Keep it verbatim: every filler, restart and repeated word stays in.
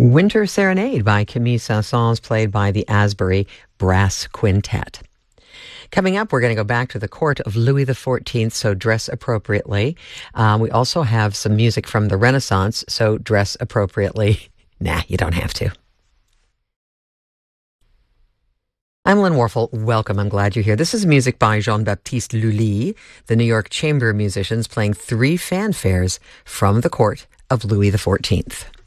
Winter Serenade by Camille Saint-Saëns, played by the Asbury Brass Quintet. Coming up, we're going to go back to the court of Louis the fourteenth, so dress appropriately. Um, we also have some music from the Renaissance, so dress appropriately. Nah, you don't have to. I'm Lynn Warfel. Welcome. I'm glad you're here. This is music by Jean-Baptiste Lully, the New York Chamber musicians, playing three fanfares from the court of Louis the fourteenth.